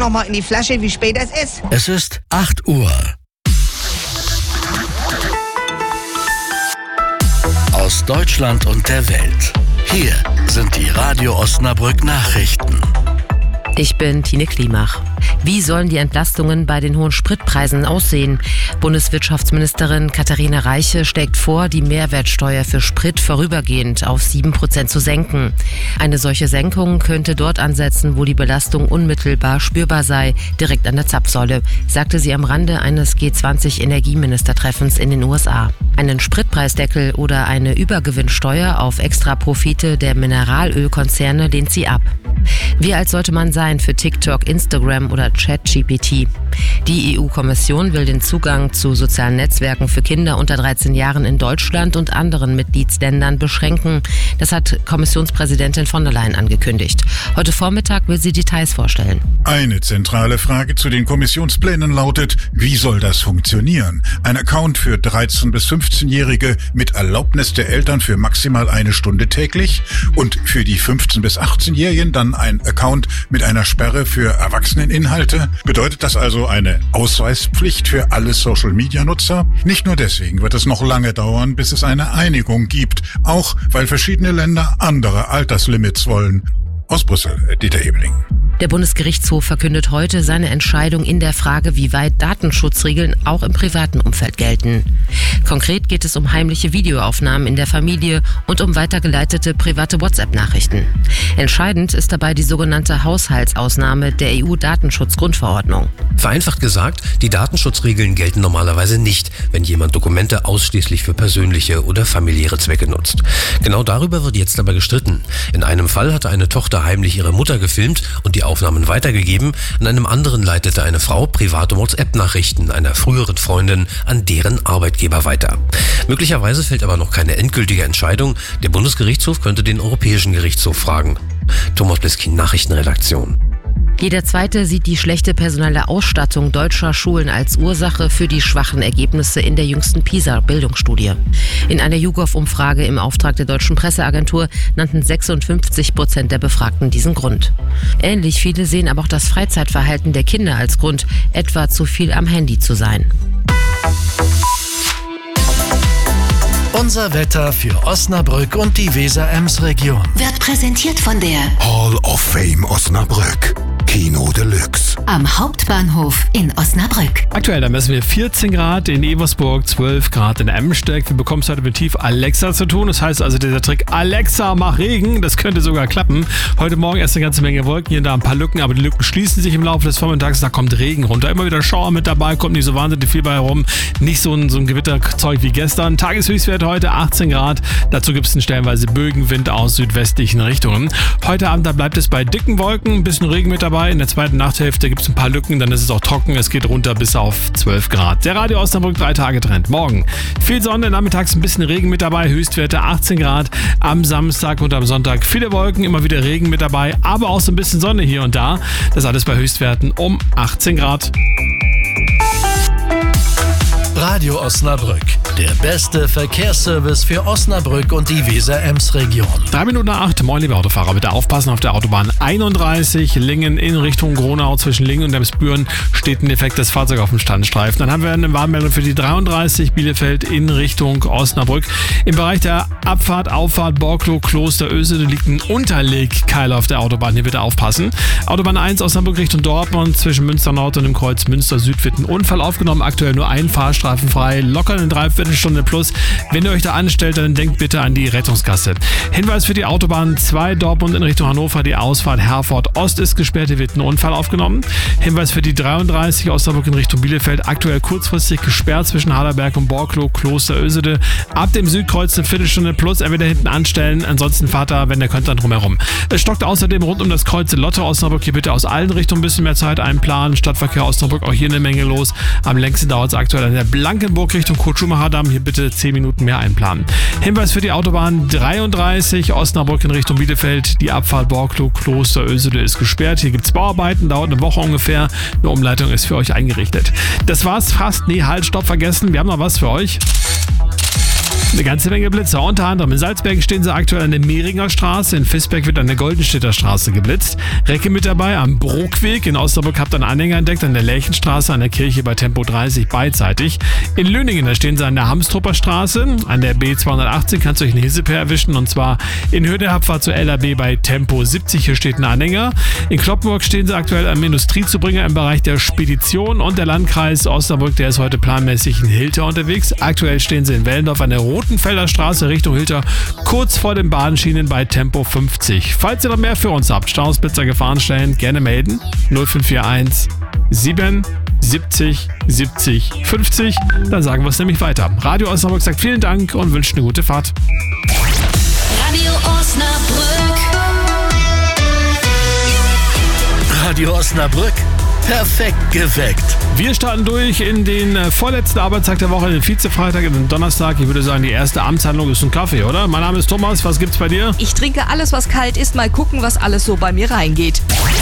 noch mal in die Flasche, wie spät es ist. Es ist 8 Uhr. Aus Deutschland und der Welt. Hier sind die Radio Osnabrück Nachrichten. Ich bin Tine Klimach. Wie sollen die Entlastungen bei den hohen Spritpreisen aussehen? Bundeswirtschaftsministerin Katharina Reiche schlägt vor, die Mehrwertsteuer für Sprit vorübergehend auf 7% zu senken. Eine solche Senkung könnte dort ansetzen, wo die Belastung unmittelbar spürbar sei, direkt an der Zapfsäule, sagte sie am Rande eines G20-Energieministertreffens in den USA. Einen Spritpreisdeckel oder eine Übergewinnsteuer auf Extraprofite der Mineralölkonzerne lehnt sie ab. Wie alt sollte man sein für TikTok, Instagram oder ChatGPT? Die EU-Kommission will den Zugang zu sozialen Netzwerken für Kinder unter 13 Jahren in Deutschland und anderen Mitgliedsländern beschränken. Das hat Kommissionspräsidentin von der Leyen angekündigt. Heute Vormittag will sie Details vorstellen. Eine zentrale Frage zu den Kommissionsplänen lautet, wie soll das funktionieren? Ein Account für 13- bis 15-Jährige mit Erlaubnis der Eltern für maximal 1 Stunde täglich und für die 15- bis 18-Jährigen dann ein Account mit einer Sperre für Erwachseneninhalte? Bedeutet das also eine Ausweispflicht für alle Social-Media-Nutzer? Nicht nur deswegen wird es noch lange dauern, bis es eine Einigung gibt, auch weil verschiedene Länder andere Alterslimits wollen. Aus Brüssel, Dieter Ebeling. Der Bundesgerichtshof verkündet heute seine Entscheidung in der Frage, wie weit Datenschutzregeln auch im privaten Umfeld gelten. Konkret geht es um heimliche Videoaufnahmen in der Familie und um weitergeleitete private WhatsApp-Nachrichten. Entscheidend ist dabei die sogenannte Haushaltsausnahme der EU-Datenschutzgrundverordnung. Vereinfacht gesagt, die Datenschutzregeln gelten normalerweise nicht, wenn jemand Dokumente ausschließlich für persönliche oder familiäre Zwecke nutzt. Genau darüber wird jetzt aber gestritten. In einem Fall hatte eine Tochter heimlich ihre Mutter gefilmt und die Aufnahmen weitergegeben. In einem anderen leitete eine Frau private WhatsApp-Nachrichten einer früheren Freundin an deren Arbeitgeber weiter. Möglicherweise fällt aber noch keine endgültige Entscheidung. Der Bundesgerichtshof könnte den Europäischen Gerichtshof fragen. Thomas Bliskin, Nachrichtenredaktion. Jeder Zweite sieht die schlechte personelle Ausstattung deutscher Schulen als Ursache für die schwachen Ergebnisse in der jüngsten PISA-Bildungsstudie. In einer YouGov-Umfrage im Auftrag der Deutschen Presseagentur nannten 56% der Befragten diesen Grund. Ähnlich viele sehen aber auch das Freizeitverhalten der Kinder als Grund, etwa zu viel am Handy zu sein. Unser Wetter für Osnabrück und die Weser-Ems-Region. Wird präsentiert von der Hall of Fame Osnabrück. Kino Deluxe. Am Hauptbahnhof in Osnabrück. Aktuell, da messen wir 14 Grad in Eversburg, 12 Grad in Emsteck. Wir bekommen es heute mit Tief Alexa zu tun. Das heißt also, dieser Trick Alexa, mach Regen, das könnte sogar klappen. Heute Morgen erst eine ganze Menge Wolken, hier und da ein paar Lücken, aber die Lücken schließen sich im Laufe des Vormittags. Da kommt Regen runter. Immer wieder Schauer mit dabei, kommt nicht so wahnsinnig viel bei herum. Nicht so ein Gewitterzeug wie gestern. Tageshöchstwert heute 18 Grad. Dazu gibt es stellenweise Bögenwind aus südwestlichen Richtungen. Heute Abend, da bleibt es bei dicken Wolken, ein bisschen Regen mit dabei. In der zweiten Nachthälfte gibt es ein paar Lücken, dann ist es auch trocken. Es geht runter bis auf 12 Grad. Der Radio Osnabrück 3-Tage-Trend. Morgen viel Sonne, nachmittags ein bisschen Regen mit dabei. Höchstwerte 18 Grad. Am Samstag und am Sonntag viele Wolken, immer wieder Regen mit dabei, aber auch so ein bisschen Sonne hier und da. Das alles bei Höchstwerten um 18 Grad. Radio Osnabrück, der beste Verkehrsservice für Osnabrück und die Weser-Ems-Region. 3 Minuten nach 8. Moin, liebe Autofahrer. Bitte aufpassen auf der Autobahn 31. Lingen in Richtung Gronau. Zwischen Lingen und Emsbüren steht ein defektes Fahrzeug auf dem Standstreifen. Dann haben wir eine Warnmeldung für die 33 Bielefeld in Richtung Osnabrück. Im Bereich der Abfahrt, Auffahrt, Borklow, Kloster Ösede liegt ein Unterlegkeil auf der Autobahn. Hier bitte aufpassen. Autobahn 1 Osnabrück Richtung Dortmund. Zwischen Münster Nord und dem Kreuz Münster Süd wird ein Unfall aufgenommen. Aktuell nur ein Fahrstreifen frei, locker eine Dreiviertelstunde plus. Wenn ihr euch da anstellt, dann denkt bitte an die Rettungskasse. Hinweis für die Autobahn 2 Dortmund in Richtung Hannover. Die Ausfahrt Herford Ost ist gesperrt. Hier wird ein Unfall aufgenommen. Hinweis für die 33 Osnabrück in Richtung Bielefeld. Aktuell kurzfristig gesperrt zwischen Haderberg und Borklow, Kloster Ösede. Ab dem Südkreuz eine Viertelstunde plus. Entweder hinten anstellen, ansonsten fahrt da, wenn ihr könnt, dann drumherum. Es stockt außerdem rund um das Kreuz Lotte Osnabrück. Hier bitte aus allen Richtungen ein bisschen mehr Zeit einplanen. Stadtverkehr Osnabrück, auch hier eine Menge los. Am längsten dauert es aktuell an der Blankenburg Richtung Kurt-Schumacher-Damm. Hier bitte 10 Minuten mehr einplanen. Hinweis für die Autobahn 33 Osnabrück in Richtung Bielefeld. Die Abfahrt Borklow, Kloster Ösede ist gesperrt. Hier gibt es Bauarbeiten, dauert eine Woche ungefähr. Eine Umleitung ist für euch eingerichtet. Das war's fast. Nee, halt, stopp, vergessen. Wir haben noch was für euch. Eine ganze Menge Blitzer. Unter anderem in Salzberg stehen sie aktuell an der Mehringer Straße. In Visberg wird an der Goldenstädter Straße geblitzt. Recke mit dabei am Brookweg. In Osnabrück habt ihr einen Anhänger entdeckt an der Lärchenstraße, an der Kirche bei Tempo 30 beidseitig. In Löningen, da stehen sie an der Hamstrupper Straße. An der B218 kannst du euch einen Hilseper erwischen, und zwar in Höhe der Abfahrt zur LAB bei Tempo 70. Hier steht ein Anhänger. In Kloppenburg stehen sie aktuell am Industriezubringer im Bereich der Spedition, und der Landkreis Osnabrück, der ist heute planmäßig in Hilter unterwegs. Aktuell stehen sie in Wellendorf an der Rotenfelder Straße Richtung Hilter, kurz vor den Bahnschienen bei Tempo 50. Falls ihr noch mehr für uns habt, Staus, Blitzer, Gefahrenstellen, gerne melden. 0541 7 70 70 50. Dann sagen wir es nämlich weiter. Radio Osnabrück sagt vielen Dank und wünscht eine gute Fahrt. Radio Osnabrück. Radio Osnabrück. Perfekt geweckt. Wir starten durch in den vorletzten Arbeitstag der Woche, den Vizefreitag, in den Donnerstag. Ich würde sagen, die erste Amtshandlung ist ein Kaffee, oder? Mein Name ist Thomas. Was gibt's bei dir? Ich trinke alles, was kalt ist. Mal gucken, was alles so bei mir reingeht.